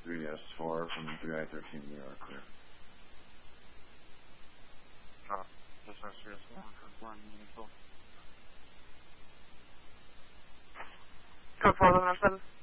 3S4 from 3I-13 New York, clear. This is CS1 for 1 Uniqlo. Code 41107.